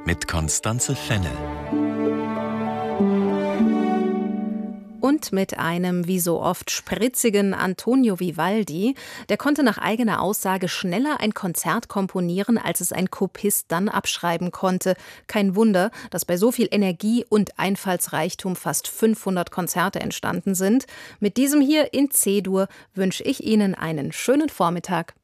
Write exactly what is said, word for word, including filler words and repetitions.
mit Constanze Fennel. Und mit einem, wie so oft, spritzigen Antonio Vivaldi. Der konnte nach eigener Aussage schneller ein Konzert komponieren, als es ein Kopist dann abschreiben konnte. Kein Wunder, dass bei so viel Energie und Einfallsreichtum fast fünfhundert Konzerte entstanden sind. Mit diesem hier in C-Dur wünsche ich Ihnen einen schönen Vormittag.